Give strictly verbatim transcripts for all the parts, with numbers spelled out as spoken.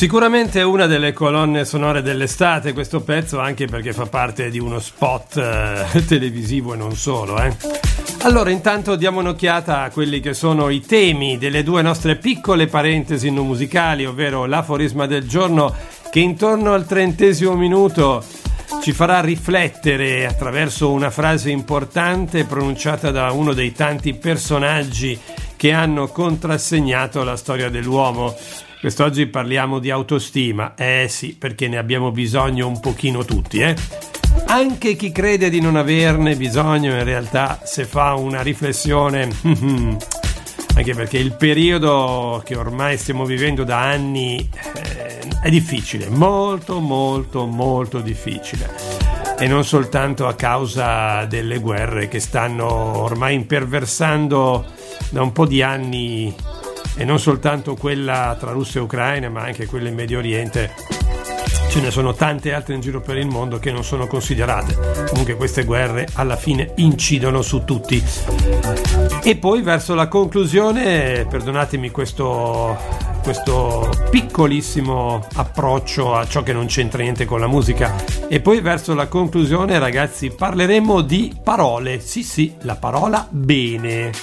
Sicuramente una delle colonne sonore dell'estate questo pezzo, anche perché fa parte di uno spot eh, televisivo e non solo, eh. Allora, intanto diamo un'occhiata a quelli che sono i temi delle due nostre piccole parentesi non musicali, ovvero l'aforisma del giorno, che intorno al trentesimo minuto ci farà riflettere attraverso una frase importante pronunciata da uno dei tanti personaggi che hanno contrassegnato la storia dell'uomo. Quest'oggi parliamo di autostima, eh sì, perché ne abbiamo bisogno un pochino tutti, eh? Anche chi crede di non averne bisogno, in realtà, se fa una riflessione, anche perché il periodo che ormai stiamo vivendo da anni eh, è difficile, molto molto molto difficile, e non soltanto a causa delle guerre che stanno ormai imperversando da un po' di anni, e non soltanto quella tra Russia e Ucraina, ma anche quella in Medio Oriente. Ce ne sono tante altre in giro per il mondo che non sono considerate. Comunque queste guerre alla fine incidono su tutti. E poi verso la conclusione, perdonatemi questo, questo piccolissimo approccio a ciò che non c'entra niente con la musica, e poi verso la conclusione, ragazzi, parleremo di parole. Sì sì, la parola bene.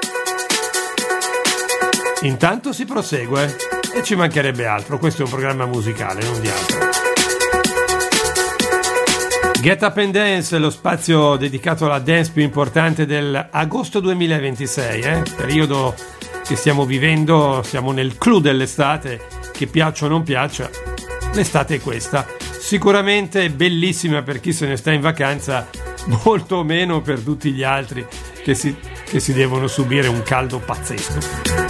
Intanto si prosegue, e ci mancherebbe altro, questo è un programma musicale, non di altro. Get Up and Dance, lo spazio dedicato alla dance più importante dell'agosto duemilaventisei, eh? Periodo che stiamo vivendo, siamo nel clou dell'estate, che piaccia o non piaccia, l'estate è questa. Sicuramente bellissima per chi se ne sta in vacanza, molto meno per tutti gli altri che si, che si devono subire un caldo pazzesco.